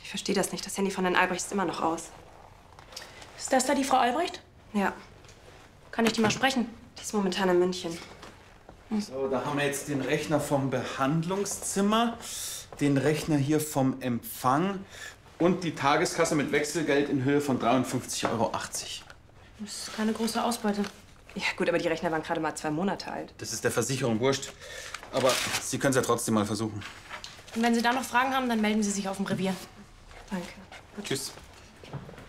Ich verstehe das nicht. Das Handy von Herrn Albrecht ist immer noch aus. Ist das da die Frau Albrecht? Ja. Kann ich die mal sprechen? Die ist momentan in München. So, da haben wir jetzt den Rechner vom Behandlungszimmer, den Rechner hier vom Empfang und die Tageskasse mit Wechselgeld in Höhe von 53,80 Euro. Das ist keine große Ausbeute. Ja gut, aber die Rechner waren gerade mal 2 Monate alt. Das ist der Versicherung wurscht. Aber Sie können es ja trotzdem mal versuchen. Und wenn Sie da noch Fragen haben, dann melden Sie sich auf dem Revier. Danke. Tschüss.